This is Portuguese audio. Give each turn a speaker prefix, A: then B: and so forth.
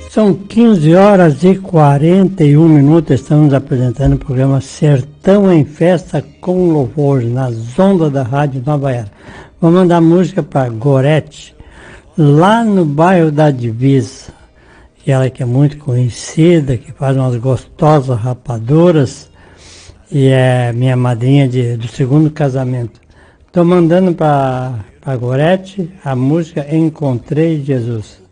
A: São 15 horas e 41 minutos, estamos apresentando o programa Sertão em Festa com Louvor, nas ondas da Rádio Nova Era. Vou mandar música para Gorete, lá no bairro da Divisa. E ela que é muito conhecida, que faz umas gostosas rapaduras, e é minha madrinha do segundo casamento. Estou mandando para Gorete a música Encontrei Jesus.